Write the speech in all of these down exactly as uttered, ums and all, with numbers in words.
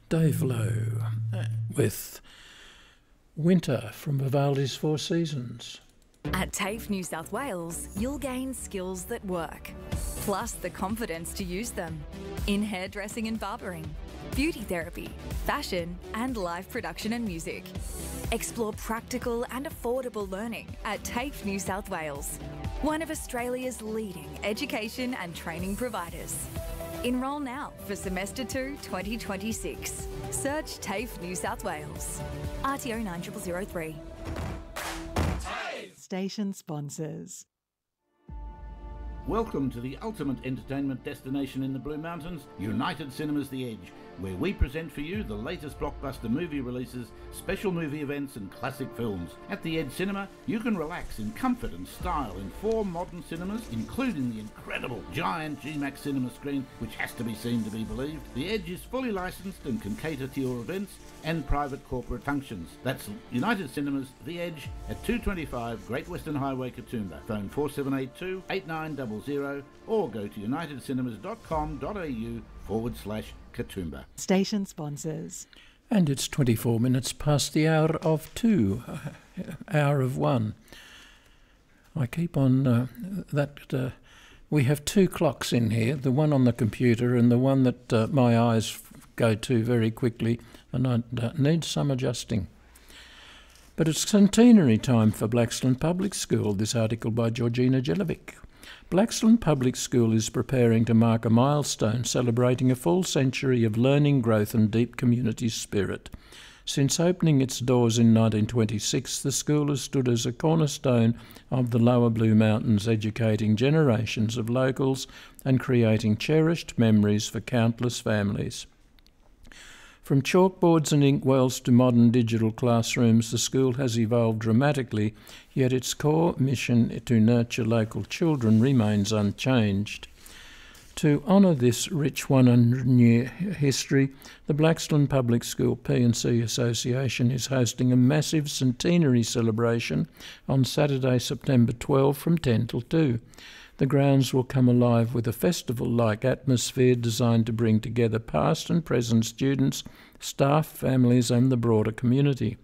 Dave Lowe with Winter from Vivaldi's Four Seasons. At TAFE New South Wales, you'll gain skills that work, plus the confidence to use them in hairdressing and barbering, beauty therapy, fashion, and live production and music. Explore practical and affordable learning at TAFE New South Wales, one of Australia's leading education and training providers. Enrol now for Semester two twenty twenty-six. Search TAFE New South Wales. R T O nine zero zero zero three. Station sponsors. Welcome to the ultimate entertainment destination in the Blue Mountains, United Cinemas The Edge, where we present for you the latest blockbuster movie releases, special movie events and classic films. At the Edge Cinema, you can relax in comfort and style in four modern cinemas, including the incredible giant G MAX cinema screen, which has to be seen to be believed. The Edge is fully licensed and can cater to your events and private corporate functions. That's United Cinemas The Edge at two twenty-five Great Western Highway, Katoomba. Phone four seven eight two, eight nine zero zero or go to united cinemas dot com dot a u forward slash Katoomba. Station sponsors. And it's twenty-four minutes past the hour of two, uh, hour of one. I keep on uh, that... Uh, we have two clocks in here, the one on the computer and the one that uh, my eyes go to very quickly, and I uh, need some adjusting. But it's centenary time for Blaxland Public School, this article by Georgina Jelovic. Blaxland Public School is preparing to mark a milestone celebrating a full century of learning, growth and deep community spirit. Since opening its doors in nineteen twenty-six, the school has stood as a cornerstone of the Lower Blue Mountains, educating generations of locals and creating cherished memories for countless families. From chalkboards and inkwells to modern digital classrooms, the school has evolved dramatically, yet its core mission to nurture local children remains unchanged. To honour this rich one hundred year history, the Blaxland Public School P and C Association is hosting a massive centenary celebration on Saturday, September twelfth from ten till two. The grounds will come alive with a festival-like atmosphere designed to bring together past and present students, staff, families and the broader community.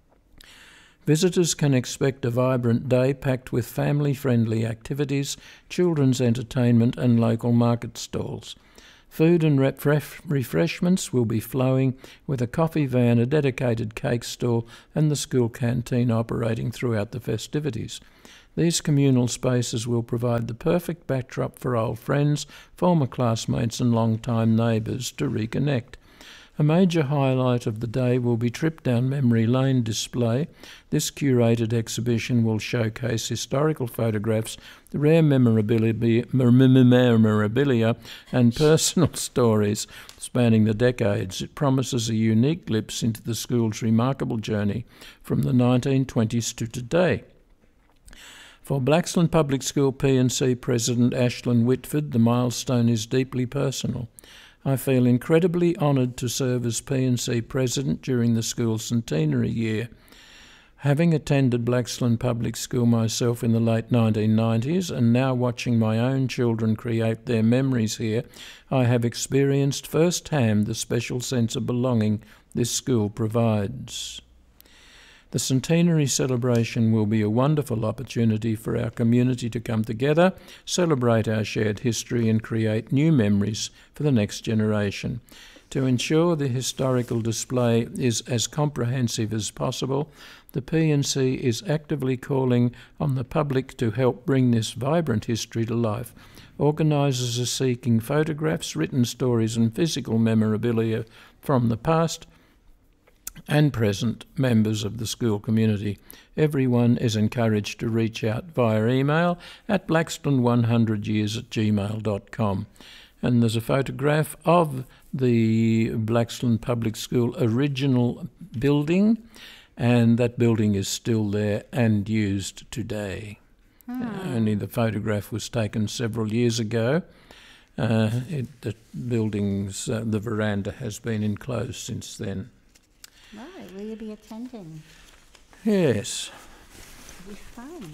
Visitors can expect a vibrant day packed with family-friendly activities, children's entertainment and local market stalls. Food and refresh- refreshments will be flowing, with a coffee van, a dedicated cake stall and the school canteen operating throughout the festivities. These communal spaces will provide the perfect backdrop for old friends, former classmates and long-time neighbours to reconnect. A major highlight of the day will be Trip Down Memory Lane display. This curated exhibition will showcase historical photographs, the rare memorabilia, memorabilia and personal stories spanning the decades. It promises a unique glimpse into the school's remarkable journey from the nineteen twenties to today. For Blaxland Public School P and C President Ashlyn Whitford, the milestone is deeply personal. I feel incredibly honoured to serve as P and C President during the school's centenary year. Having attended Blaxland Public School myself in the late nineteen nineties and now watching my own children create their memories here, I have experienced firsthand the special sense of belonging this school provides. The centenary celebration will be a wonderful opportunity for our community to come together, celebrate our shared history and create new memories for the next generation. To ensure the historical display is as comprehensive as possible, the P and C is actively calling on the public to help bring this vibrant history to life. Organisers are seeking photographs, written stories and physical memorabilia from the past and present members of the school community. Everyone is encouraged to reach out via email at blaxland one hundred years at gmail dot com. And there's a photograph of the Blaxland Public School original building, and that building is still there and used today. Hmm. Uh, only the photograph was taken several years ago. Uh, it, the building's, uh, the veranda has been enclosed since then. Right, will you be attending? Yes. It'll be fun.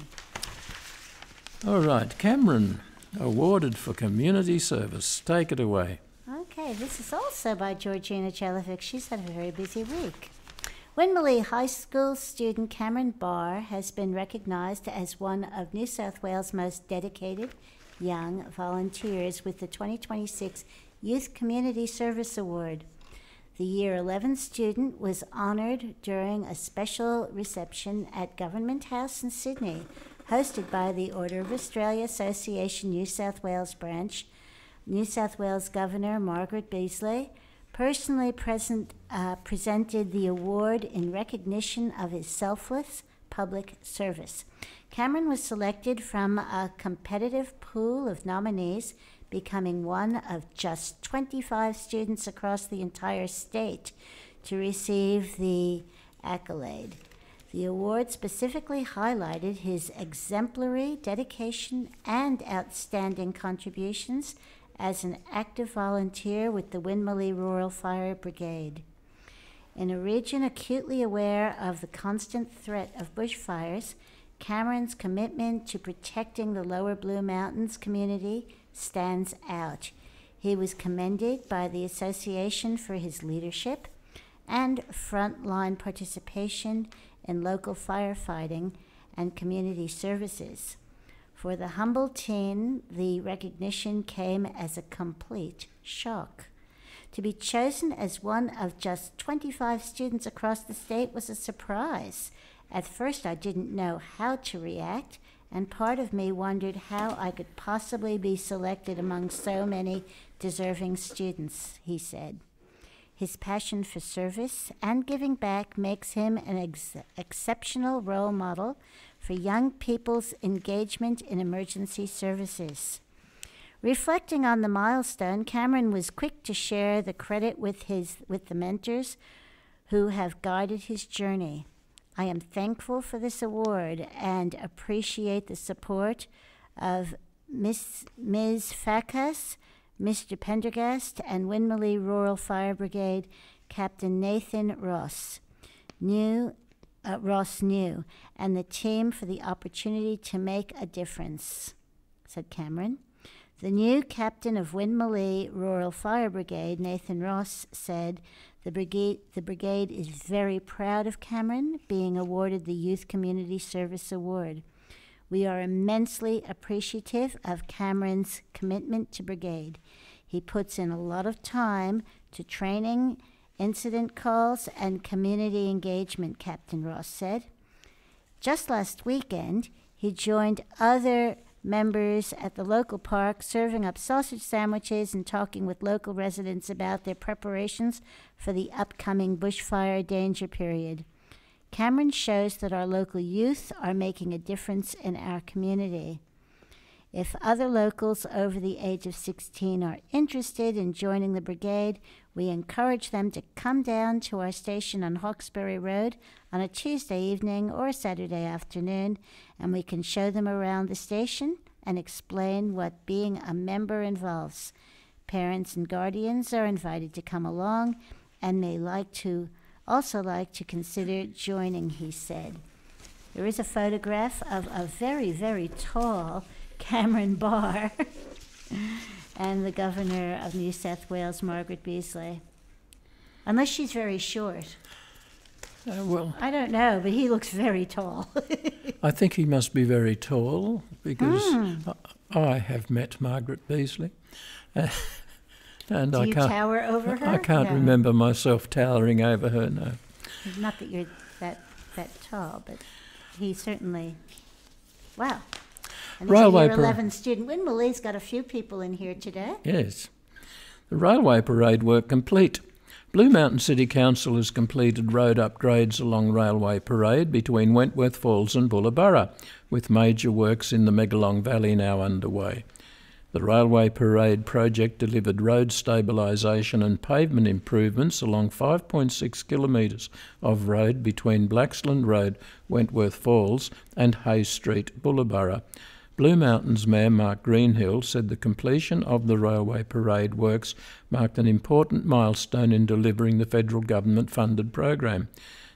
All right, Cameron, awarded for community service. Take it away. Okay, this is also by Georgina Jelevic. She's had a very busy week. Winmalee High School student Cameron Barr has been recognized as one of New South Wales' most dedicated young volunteers with the twenty twenty-six Youth Community Service Award. The Year eleven student was honored during a special reception at Government House in Sydney, hosted by the Order of Australia Association New South Wales branch. New South Wales Governor Margaret Beazley personally present, uh, presented the award in recognition of his selfless public service. Cameron was selected from a competitive pool of nominees, becoming one of just twenty-five students across the entire state to receive the accolade. The award specifically highlighted his exemplary dedication and outstanding contributions as an active volunteer with the Winmalee Rural Fire Brigade. In a region acutely aware of the constant threat of bushfires, Cameron's commitment to protecting the Lower Blue Mountains community stands out. He was commended by the association for his leadership and frontline participation in local firefighting and community services. For the humble teen, the recognition came as a complete shock. To be chosen as one of just twenty-five students across the state was a surprise. At first, I didn't know how to react, and part of me wondered how I could possibly be selected among so many deserving students, he said. His passion for service and giving back makes him an ex- exceptional role model for young people's engagement in emergency services. Reflecting on the milestone, Cameron was quick to share the credit with his with the mentors who have guided his journey. I am thankful for this award and appreciate the support of Miss Miz Fakas, Mister Pendergast, and Winmalee Rural Fire Brigade Captain Nathan Ross. New Uh, Ross New, and the team for the opportunity to make a difference, said Cameron. The new captain of Winmalee Rural Fire Brigade, Nathan Ross, said the brigade, the brigade is very proud of Cameron being awarded the Youth Community Service Award. We are immensely appreciative of Cameron's commitment to brigade. He puts in a lot of time to training, incident calls, and community engagement, Captain Ross said. Just last weekend, he joined other members at the local park serving up sausage sandwiches and talking with local residents about their preparations for the upcoming bushfire danger period. Cameron shows that our local youth are making a difference in our community. If other locals over the age of sixteen are interested in joining the brigade, we encourage them to come down to our station on Hawkesbury Road on a Tuesday evening or a Saturday afternoon, and we can show them around the station and explain what being a member involves. Parents and guardians are invited to come along and may like to also like to consider joining, he said. There is a photograph of a very, very tall Cameron Barr and the Governor of New South Wales, Margaret Beazley. Unless she's very short. Uh, well, I don't know, but he looks very tall. I think he must be very tall because Mm. I, I have met Margaret Beazley. Uh, and Do I you can't, tower over her? I can't No. remember myself towering over her, no. Not that you're that that tall, but he certainly. Wow. And this Railway is a year par- eleven student. Winmalee's got a few people in here today. Yes. The railway parade work complete. Blue Mountain City Council has completed road upgrades along Railway Parade between Wentworth Falls and Bullaburra, with major works in the Megalong Valley now underway. The Railway Parade project delivered road stabilisation and pavement improvements along five point six kilometres of road between Blaxland Road, Wentworth Falls and Hay Street, Bullaburra. Blue Mountains Mayor Mark Greenhill said the completion of the Railway Parade works marked an important milestone in delivering the federal government-funded program.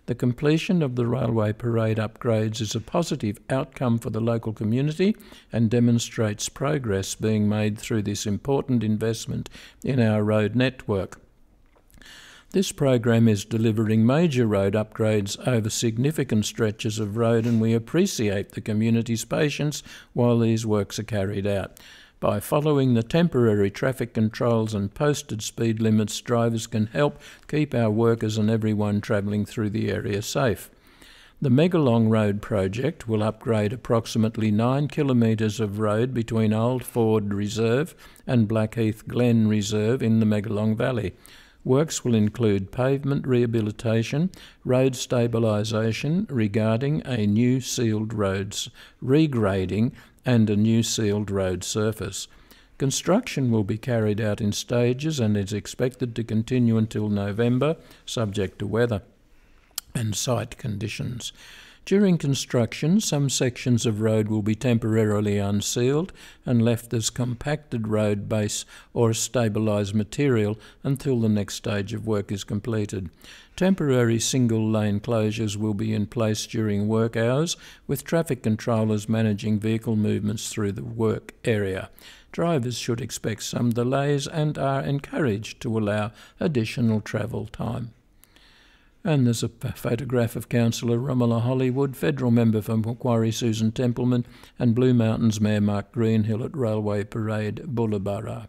The completion of the railway parade upgrades is a positive outcome for the local community and demonstrates progress being made through this important investment in our road network. This program is delivering major road upgrades over significant stretches of road, and we appreciate the community's patience while these works are carried out. By following the temporary traffic controls and posted speed limits, drivers can help keep our workers and everyone travelling through the area safe. The Megalong Road project will upgrade approximately nine kilometres of road between Old Ford Reserve and Blackheath Glen Reserve in the Megalong Valley. Works will include pavement rehabilitation, road stabilisation regarding a new sealed roads, regrading and a new sealed road surface. Construction will be carried out in stages and is expected to continue until November, subject to weather and site conditions. During construction, some sections of road will be temporarily unsealed and left as compacted road base or stabilised material until the next stage of work is completed. Temporary single-lane closures will be in place during work hours, with traffic controllers managing vehicle movements through the work area. Drivers should expect some delays and are encouraged to allow additional travel time. And there's a photograph of Councillor Romola Hollywood, Federal Member for Macquarie Susan Templeman, and Blue Mountains Mayor Mark Greenhill at Railway Parade, Bullabara.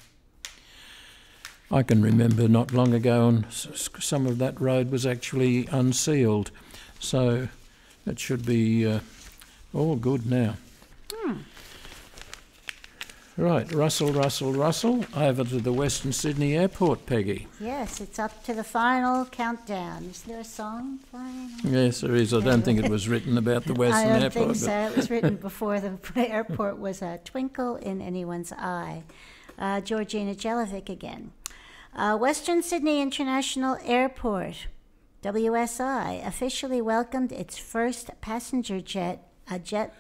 I can remember not long ago, and some of that road was actually unsealed, so it should be uh, all good now. Hmm. Right, Russell, Russell, Russell, over to the Western Sydney Airport, Peggy. Yes, it's up to the final countdown. Is there a song playing? Yes, there is. I don't think it was written about the Western I don't Airport. think so. It was written before the airport was a twinkle in anyone's eye. Uh, Georgina Jelovic again. Uh, Western Sydney International Airport, W S I, officially welcomed its first passenger jet, a jet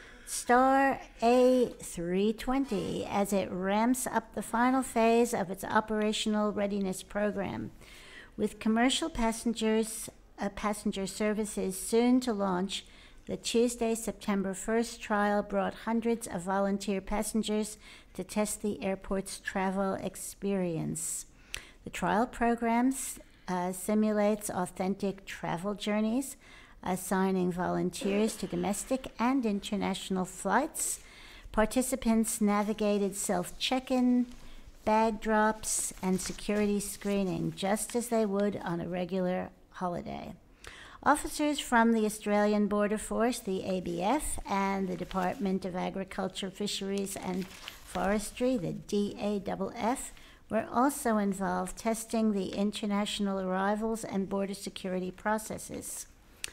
Star A three twenty, as it ramps up the final phase of its operational readiness program. With commercial passengers, uh, passenger services soon to launch, the Tuesday, September first trial brought hundreds of volunteer passengers to test the airport's travel experience. The trial program uh, simulates authentic travel journeys, assigning volunteers to domestic and international flights. Participants navigated self-check-in, bag drops, and security screening, just as they would on a regular holiday. Officers from the Australian Border Force, the A B F, and the Department of Agriculture, Fisheries and Forestry, the D A F F, were also involved testing the international arrivals and border security processes.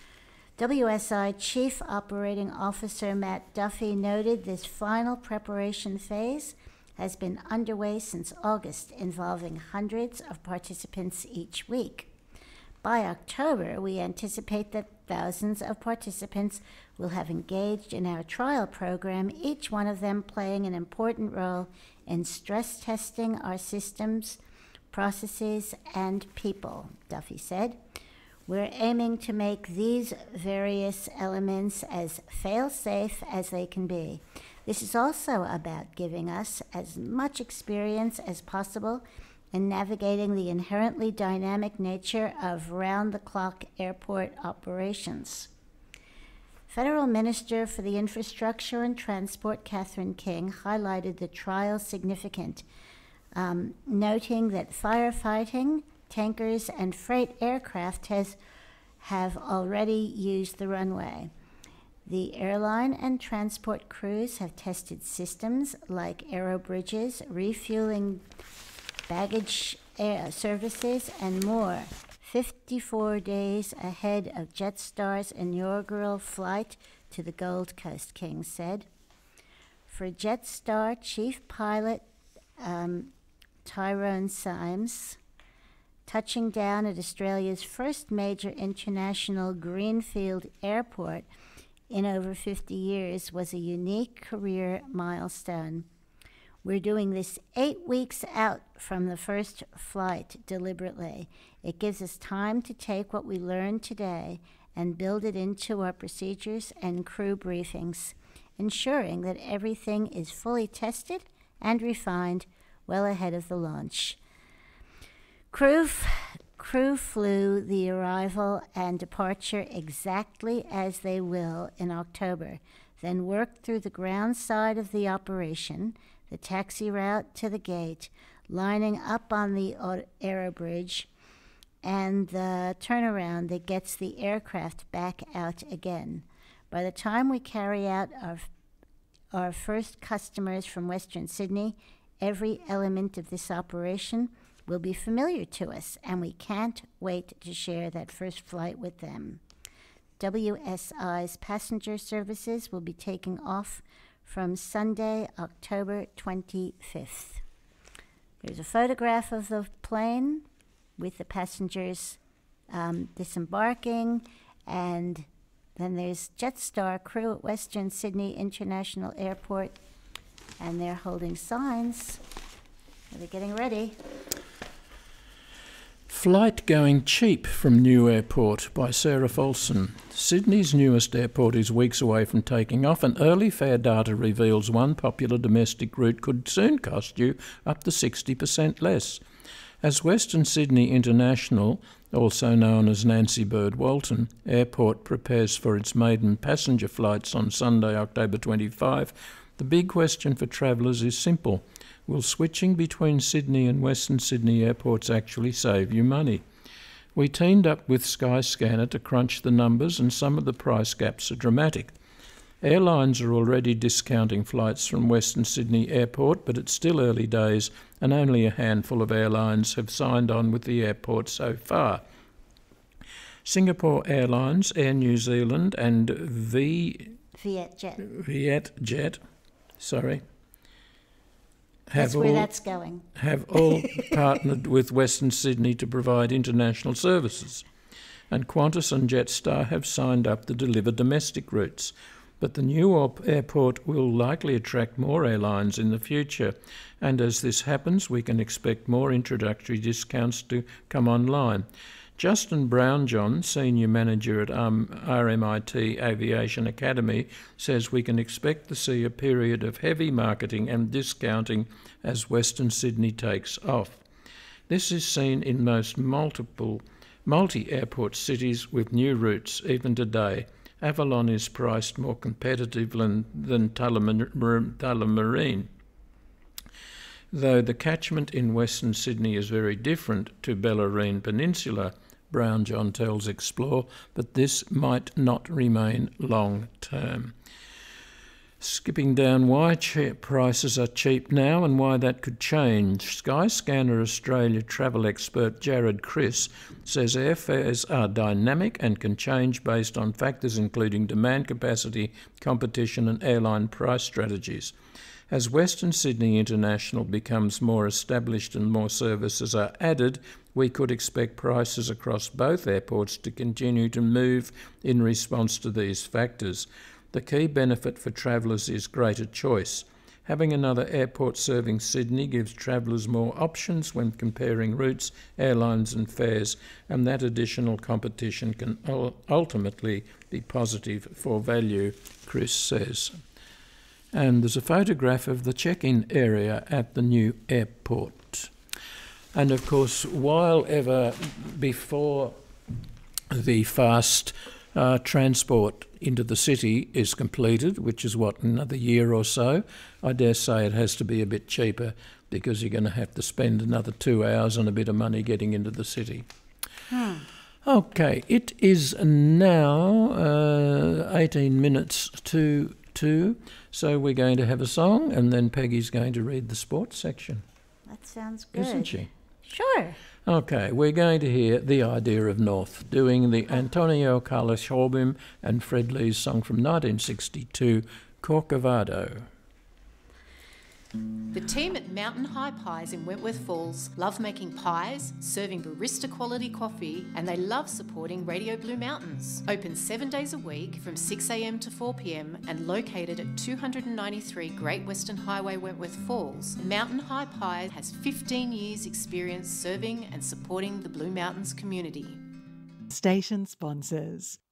W S I Chief Operating Officer Matt Duffy noted this final preparation phase has been underway since August, involving hundreds of participants each week. By October, we anticipate that thousands of participants will have engaged in our trial program, each one of them playing an important role in stress testing our systems, processes, and people, Duffy said. We're aiming to make these various elements as fail-safe as they can be. This is also about giving us as much experience as possible in navigating the inherently dynamic nature of round-the-clock airport operations. Federal Minister for the Infrastructure and Transport, Catherine King, highlighted the trial's significance, um, noting that firefighting, tankers, and freight aircraft has, have already used the runway. The airline and transport crews have tested systems like aero bridges, refueling baggage air services, and more, fifty-four days ahead of Jetstar's inaugural flight to the Gold Coast, King said. For Jetstar Chief Pilot um, Tyrone Symes, touching down at Australia's first major international greenfield airport in over fifty years was a unique career milestone. We're doing this eight weeks out from the first flight deliberately. It gives us time to take what we learned today and build it into our procedures and crew briefings, ensuring that everything is fully tested and refined well ahead of the launch. Crew, f- crew flew the arrival and departure exactly as they will in October, then worked through the ground side of the operation, the taxi route to the gate, lining up on the aerobridge, and the turnaround that gets the aircraft back out again. By the time we carry out our, our first customers from Western Sydney, every element of this operation will be familiar to us, and we can't wait to share that first flight with them. W S I's passenger services will be taking off from Sunday, October twenty-fifth. There's a photograph of the plane with the passengers um, disembarking, and then there's Jetstar crew at Western Sydney International Airport, and they're holding signs. They're getting ready. Flight Going Cheap from New Airport by Sarah Folson. Sydney's newest airport is weeks away from taking off, and early fare data reveals one popular domestic route could soon cost you up to sixty percent less. As Western Sydney International, also known as Nancy Bird Walton, Airport prepares for its maiden passenger flights on Sunday, October twenty-fifth, the big question for travellers is simple. Will switching between Sydney and Western Sydney airports actually save you money? We teamed up with Skyscanner to crunch the numbers, and some of the price gaps are dramatic. Airlines are already discounting flights from Western Sydney Airport, but it's still early days and only a handful of airlines have signed on with the airport so far. Singapore Airlines, Air New Zealand and v... Vietjet. Vietjet, sorry, That's have where all, that's going. have all partnered with Western Sydney to provide international services. And Qantas and Jetstar have signed up to deliver domestic routes. But the new op- airport will likely attract more airlines in the future. And as this happens, we can expect more introductory discounts to come online. Justin Brownjohn, Senior Manager at um, R M I T Aviation Academy, says we can expect to see a period of heavy marketing and discounting as Western Sydney takes off. This is seen in most multiple multi-airport cities with new routes even today. Avalon is priced more competitive than, than Tullamarine. Though the catchment in Western Sydney is very different to Bellarine Peninsula, Brownjohn tells Explore, but this might not remain long term. Skipping down why ch- prices are cheap now and why that could change, Skyscanner Australia travel expert Jared Chris says airfares are dynamic and can change based on factors including demand capacity, competition and airline price strategies. As Western Sydney International becomes more established and more services are added, we could expect prices across both airports to continue to move in response to these factors. The key benefit for travellers is greater choice. Having another airport serving Sydney gives travellers more options when comparing routes, airlines and fares, and that additional competition can ultimately be positive for value, Chris says. And there's a photograph of the check-in area at the new airport. And of course, while ever before the fast uh, transport into the city is completed, which is what, another year or so, I dare say it has to be a bit cheaper because you're going to have to spend another two hours and a bit of money getting into the city. Hmm. Okay, it is now uh, eighteen minutes to two, so we're going to have a song and then Peggy's going to read the sports section. That sounds good. Isn't she? Sure. Okay, we're going to hear The Idea of North, doing the Antonio Carlos Jobim and Fred Lee's song from nineteen sixty-two, Corcovado. The team at Mountain High Pies in Wentworth Falls love making pies, serving barista quality coffee, and they love supporting Radio Blue Mountains. Open seven days a week from six a.m. to four p.m. and located at two ninety-three Great Western Highway, Wentworth Falls, Mountain High Pies has fifteen years experience serving and supporting the Blue Mountains community. Station sponsors.